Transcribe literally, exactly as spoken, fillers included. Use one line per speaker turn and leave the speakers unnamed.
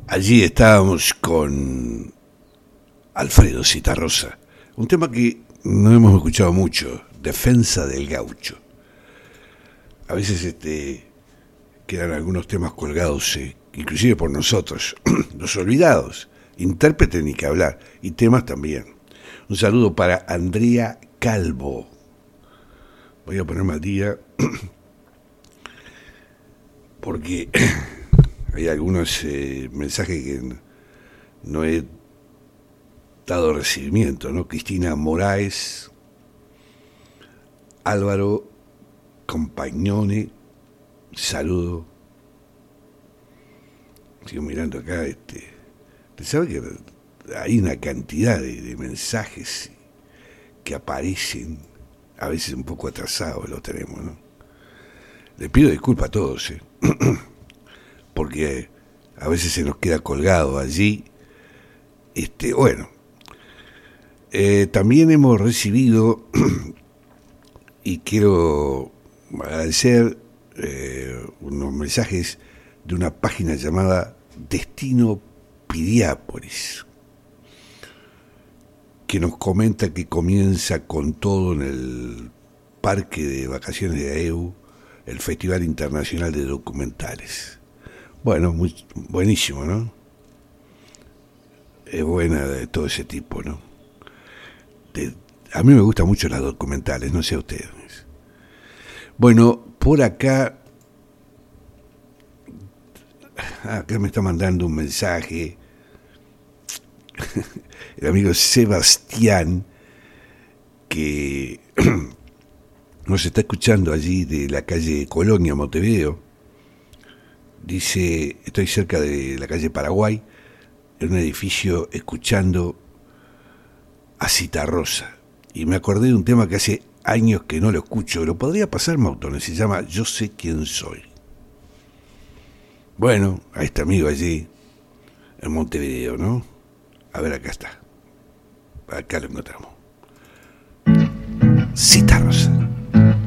Allí estábamos con Alfredo Zitarrosa, un tema que no hemos escuchado mucho, Defensa del Gaucho. A veces este, quedan algunos temas colgados, eh, inclusive por nosotros, los olvidados, intérprete ni que hablar, y temas también. Un saludo para Andrea Calvo. Voy a ponerme al día porque hay algunos eh, mensajes que no he dado recibimiento, ¿no? Cristina Moraes, Álvaro Compagnone, saludo. Sigo mirando acá, este, pensaba que hay una cantidad de, de mensajes que aparecen, a veces un poco atrasados los tenemos, ¿no? Les pido disculpas a todos, ¿eh? Porque a veces se nos queda colgado allí. Este, bueno, eh, también hemos recibido y quiero agradecer eh, unos mensajes de una página llamada Destino Piriápolis, que nos comenta que comienza con todo en el Parque de Vacaciones de A E U, el Festival Internacional de Documentales. Bueno, muy, buenísimo, ¿no? Es buena de todo ese tipo, ¿no? De, a mí me gustan mucho las documentales, no sé a ustedes. Bueno, por acá, acá me está mandando un mensaje el amigo Sebastián, que nos está escuchando allí de la calle Colonia, Montevideo. Dice, estoy cerca de la calle Paraguay, en un edificio, escuchando a Zitarrosa. Y me acordé de un tema que hace años que no lo escucho. Lo podría pasar, Mautones, se llama Yo sé quién soy. Bueno, a este amigo allí, en Montevideo, ¿no? A ver, acá está. Acá lo encontramos. Zitarrosa.